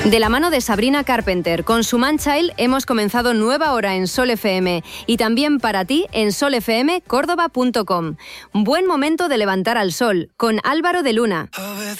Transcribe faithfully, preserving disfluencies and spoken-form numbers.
De la mano de Sabrina Carpenter, con Suman Child hemos comenzado nueva hora en Sol F M y también para ti en sol f m córdoba punto com. Buen momento de levantar al sol con Álvaro de Luna.